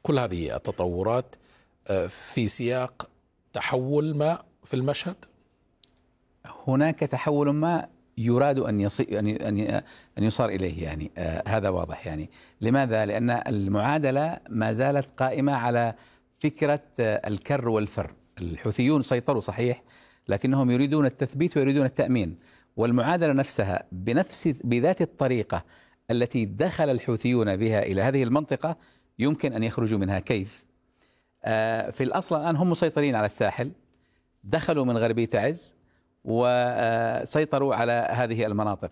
كل هذه التطورات في سياق تحول ما في المشهد؟ هناك تحول ما يراد أن يصار إليه، يعني هذا واضح. يعني لماذا؟ لأن المعادلة ما زالت قائمة على فكرة الكر والفر. الحوثيون سيطروا صحيح، لكنهم يريدون التثبيت ويريدون التأمين، والمعادلة نفسها بذات الطريقة التي دخل الحوثيون بها إلى هذه المنطقة يمكن أن يخرجوا منها. كيف؟ في الأصل الآن هم مسيطرين على الساحل، دخلوا من غربية تعز وسيطروا على هذه المناطق،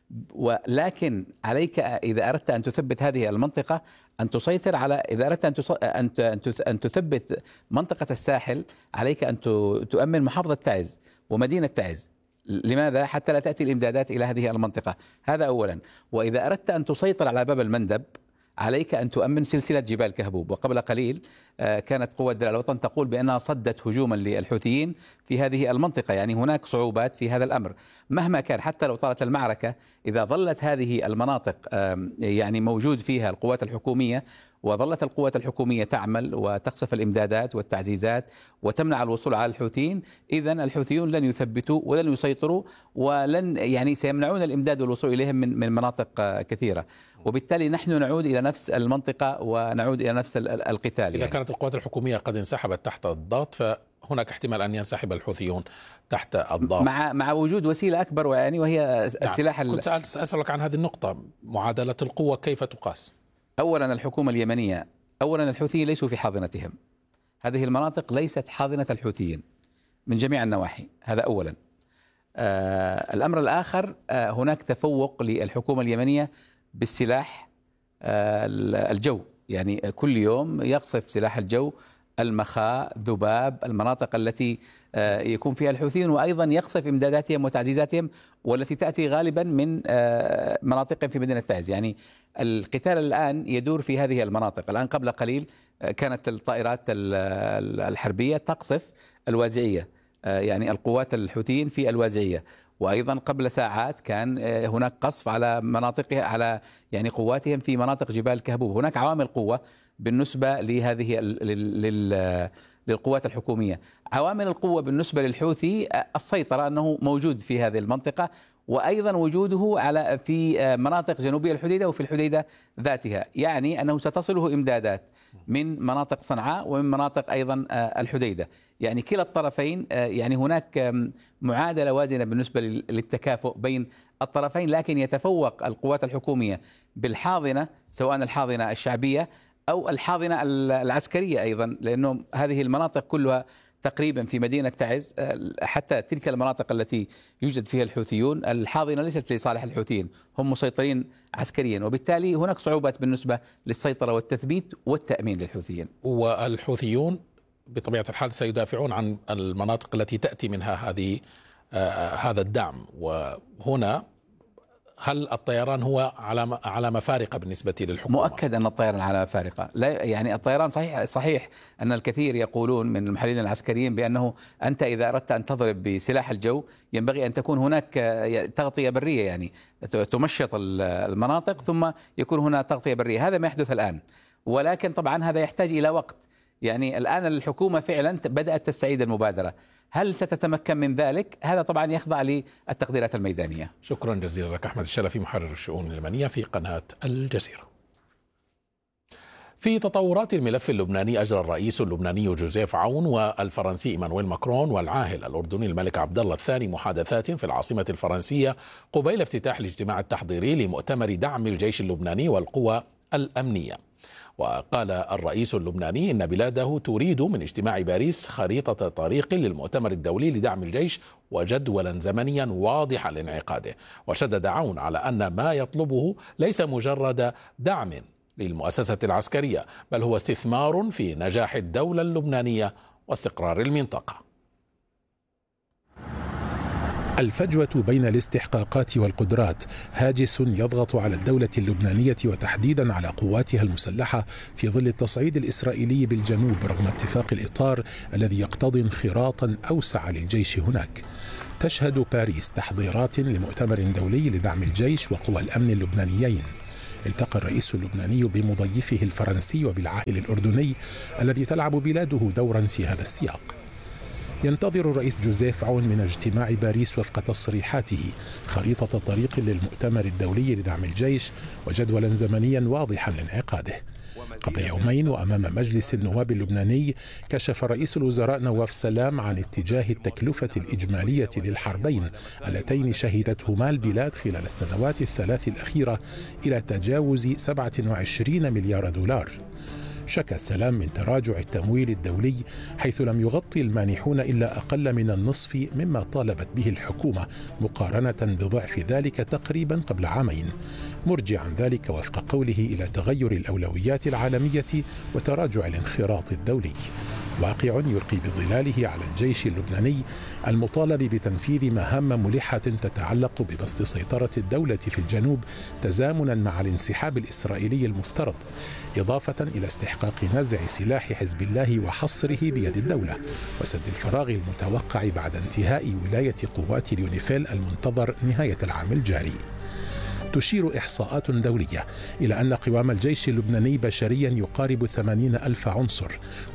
ولكن عليك إذا أردت أن تثبت هذه المنطقة أن تسيطر على، إذا أردت أن تثبت منطقة الساحل عليك أن تؤمن محافظة تعز ومدينة تعز. لماذا؟ حتى لا تأتي الإمدادات إلى هذه المنطقة، هذا أولا. وإذا أردت أن تسيطر على باب المندب عليك أن تؤمن سلسلة جبال كهبوب. وقبل قليل كانت قوة درع الوطن تقول بأنها صدت هجوما للحوثيين في هذه المنطقة. يعني هناك صعوبات في هذا الأمر مهما كان، حتى لو طالت المعركة إذا ظلت هذه المناطق يعني موجود فيها القوات الحكومية، وظلت القوات الحكومية تعمل وتقصف الإمدادات والتعزيزات وتمنع الوصول على الحوثيين، إذن الحوثيون لن يثبتوا ولن يسيطروا، ولن يعني سيمنعون الإمداد والوصول إليهم من مناطق كثيرة. وبالتالي نحن نعود إلى نفس المنطقة ونعود إلى نفس القتال. إذا كانت القوات الحكومية قد انسحبت تحت الضغط، فهناك احتمال أن ينسحب الحوثيون تحت الضغط مع وجود وسيلة أكبر، وهي السلاح. كنت سأسألك عن هذه النقطة، معادلة القوة كيف تقاس؟ أولا الحكومة اليمنية، أولا الحوثيين ليسوا في حاضنتهم، هذه المناطق ليست حاضنة الحوثيين من جميع النواحي، هذا أولا. الأمر الآخر، هناك تفوق للحكومة اليمنية بالسلاح الجو، يعني كل يوم يقصف سلاح الجو المخاء، ذباب، المناطق التي يكون فيها الحوثيين، وأيضا يقصف إمداداتهم وتعزيزاتهم والتي تأتي غالبا من مناطق في مدينة تعز. يعني القتال الآن يدور في هذه المناطق. الآن قبل قليل كانت الطائرات الحربية تقصف الوازعية، يعني القوات الحوثيين في الوازعية، وأيضا قبل ساعات كان هناك قصف على مناطقها، على يعني قواتهم في مناطق جبال كهبوب. هناك عوامل قوة بالنسبة لهذه للقوات الحكومية. عوامل القوة بالنسبة للحوثي السيطرة، أنه موجود في هذه المنطقة، وأيضا وجوده في مناطق جنوبية الحديدة وفي الحديدة ذاتها، يعني أنه ستصله إمدادات من مناطق صنعاء ومن مناطق أيضا الحديدة. يعني كلا الطرفين، يعني هناك معادلة وازنة بالنسبة للتكافؤ بين الطرفين، لكن يتفوق القوات الحكومية بالحاضنة، سواء الحاضنة الشعبية أو الحاضنة العسكرية أيضا، لأنه هذه المناطق كلها تقريبا في مدينة تعز، حتى تلك المناطق التي يوجد فيها الحوثيون الحاضنة ليست لصالح الحوثيين، هم مسيطرين عسكريا، وبالتالي هناك صعوبات بالنسبة للسيطرة والتثبيت والتأمين للحوثيين. والحوثيون بطبيعة الحال سيدافعون عن المناطق التي تأتي منها هذا الدعم. وهنا هل الطيران هو علامة فارقة بالنسبة للحكومة؟ مؤكد أن الطيران علامة فارقة. لا يعني الطيران صحيح أن الكثير يقولون من المحللين العسكريين بأنه أنت إذا أردت أن تضرب بسلاح الجو ينبغي أن تكون هناك تغطية برية، يعني تمشط المناطق ثم يكون هنا تغطية برية. هذا ما يحدث الآن، ولكن طبعا هذا يحتاج إلى وقت. يعني الآن الحكومة فعلا بدأت تستعيد المبادرة، هل ستتمكن من ذلك؟ هذا طبعا يخضع للتقديرات الميدانية. شكرا جزيلا لك أحمد الشلفي، محرر الشؤون اليمنية في قناة الجزيرة. في تطورات الملف اللبناني، أجرى الرئيس اللبناني جوزيف عون والفرنسي إيمانويل ماكرون والعاهل الأردني الملك عبد الله الثاني محادثات في العاصمة الفرنسية قبيل افتتاح الاجتماع التحضيري لمؤتمر دعم الجيش اللبناني والقوى الأمنية. وقال الرئيس اللبناني إن بلاده تريد من اجتماع باريس خريطة طريق للمؤتمر الدولي لدعم الجيش وجدولا زمنيا واضحا لانعقاده. وشدد عون على أن ما يطلبه ليس مجرد دعم للمؤسسة العسكرية، بل هو استثمار في نجاح الدولة اللبنانية واستقرار المنطقة. الفجوة بين الاستحقاقات والقدرات هاجس يضغط على الدولة اللبنانية وتحديدا على قواتها المسلحة في ظل التصعيد الإسرائيلي بالجنوب، رغم اتفاق الإطار الذي يقتضي انخراطا أوسع للجيش هناك. تشهد باريس تحضيرات لمؤتمر دولي لدعم الجيش وقوى الأمن اللبنانيين. التقى الرئيس اللبناني بمضيفه الفرنسي وبالعاهل الأردني الذي تلعب بلاده دورا في هذا السياق. ينتظر الرئيس جوزيف عون من اجتماع باريس وفق تصريحاته خريطة طريق للمؤتمر الدولي لدعم الجيش وجدولا زمنيا واضحا لانعقاده. قبل يومين وأمام مجلس النواب اللبناني كشف رئيس الوزراء نواف سلام عن اتجاه التكلفة الإجمالية للحربين اللتين شهدتهما البلاد خلال السنوات الثلاث الأخيرة إلى تجاوز 27 مليار دولار. شكى سلام من تراجع التمويل الدولي حيث لم يغطي المانحون إلا أقل من النصف مما طالبت به الحكومة مقارنة بضعف ذلك تقريبا قبل عامين، مرجعا ذلك وفق قوله إلى تغير الأولويات العالمية وتراجع الانخراط الدولي. واقع يلقي بظلاله على الجيش اللبناني المطالب بتنفيذ مهام ملحة تتعلق ببسط سيطرة الدولة في الجنوب تزامنا مع الانسحاب الإسرائيلي المفترض، إضافة إلى استحقاق نزع سلاح حزب الله وحصره بيد الدولة وسد الفراغ المتوقع بعد انتهاء ولاية قوات اليونيفيل المنتظر نهاية العام الجاري. تشير إحصاءات دولية إلى أن قوام الجيش اللبناني بشريا يقارب 80,000 عنصر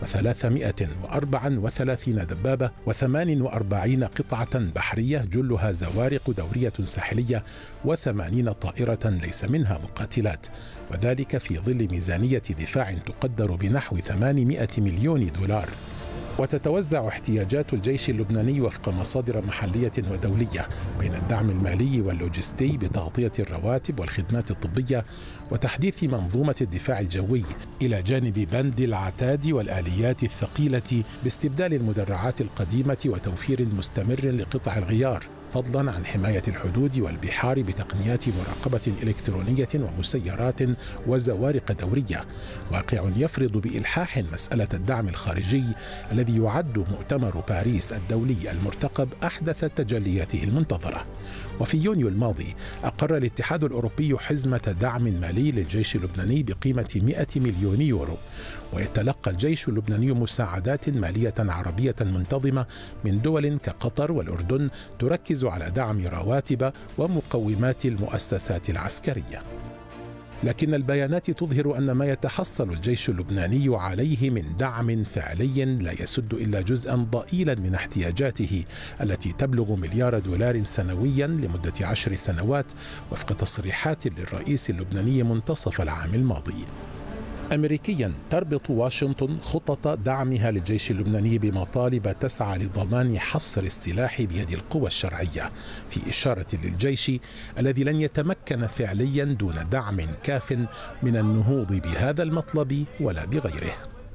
و334 دبابة و48 قطعة بحرية جلها زوارق دورية ساحلية و80 طائرة ليس منها مقاتلات، وذلك في ظل ميزانية دفاع تقدر بنحو 800 مليون دولار. وتتوزع احتياجات الجيش اللبناني وفق مصادر محلية ودولية بين الدعم المالي واللوجستي بتغطية الرواتب والخدمات الطبية وتحديث منظومة الدفاع الجوي، إلى جانب بند العتاد والآليات الثقيلة باستبدال المدرعات القديمة وتوفير مستمر لقطع الغيار، فضلا عن حماية الحدود والبحار بتقنيات مراقبة إلكترونية ومسيرات وزوارق دورية. واقع يفرض بإلحاح مسألة الدعم الخارجي الذي يعد مؤتمر باريس الدولي المرتقب أحدث تجلياته المنتظرة. وفي يونيو الماضي أقر الاتحاد الأوروبي حزمة دعم مالي للجيش اللبناني بقيمة 100 مليون يورو، ويتلقى الجيش اللبناني مساعدات مالية عربية منتظمة من دول كقطر والأردن تركز على دعم رواتب ومقومات المؤسسات العسكرية. لكن البيانات تظهر أن ما يتحصل الجيش اللبناني عليه من دعم فعلي لا يسد إلا جزءا ضئيلا من احتياجاته التي تبلغ مليار دولار سنويا لمدة 10 سنوات وفق تصريحات للرئيس اللبناني منتصف العام الماضي. أمريكيا تربط واشنطن خطط دعمها للجيش اللبناني بمطالب تسعى لضمان حصر السلاح بيد القوى الشرعية، في إشارة للجيش الذي لن يتمكن فعليا دون دعم كاف من النهوض بهذا المطلب ولا بغيره.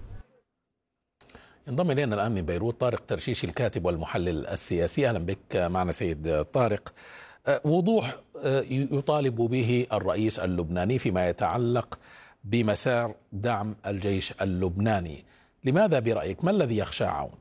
ينضم إلينا الآن من بيروت طارق ترشيش الكاتب والمحلل السياسي. أهلا بك معنا سيد طارق. وضوح يطالب به الرئيس اللبناني فيما يتعلق بمسار دعم الجيش اللبناني، لماذا برأيك؟ ما الذي يخشى عون؟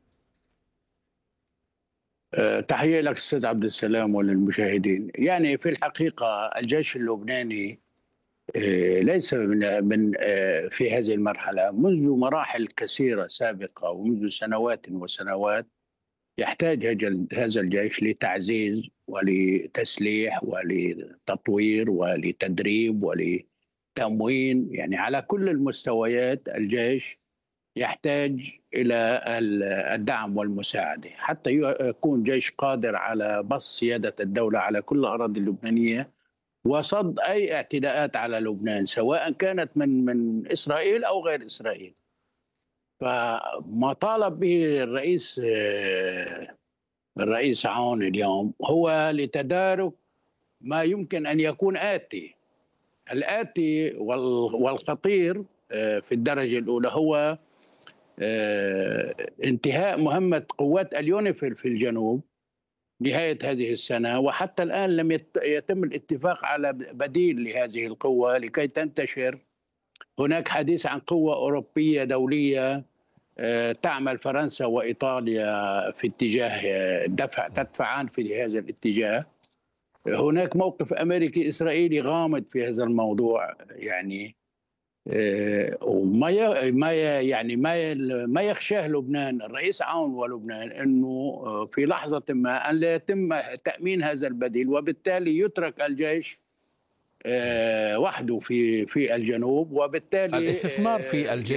تحية لك أستاذ عبد السلام وللمشاهدين. يعني في الحقيقة الجيش اللبناني ليس من في هذه المرحلة، منذ مراحل كثيرة سابقة ومنذ سنوات وسنوات يحتاج هذا الجيش لتعزيز ولتسليح ولتطوير ولتدريب ولتموين. يعني على كل المستويات الجيش يحتاج إلى الدعم والمساعدة حتى يكون جيش قادر على بسط سيادة الدولة على كل الأراضي اللبنانية وصد أي اعتداءات على لبنان سواء كانت من إسرائيل أو غير إسرائيل. فما طالب به الرئيس عون اليوم هو لتدارك ما يمكن أن يكون الآتي والخطير في الدرجة الأولى هو انتهاء مهمة قوات اليونيفيل في الجنوب نهاية هذه السنة، وحتى الآن لم يتم الاتفاق على بديل لهذه القوة لكي تنتشر. هناك حديث عن قوة أوروبية دولية تعمل فرنسا وإيطاليا في اتجاه تدفعان في هذا الاتجاه. هناك موقف أمريكي إسرائيلي غامض في هذا الموضوع، يعني ما يخشاه لبنان الرئيس عون ولبنان أنه في لحظة ما أن لا يتم تأمين هذا البديل، وبالتالي يترك الجيش وحده في الجنوب، وبالتالي الاستثمار في الجيش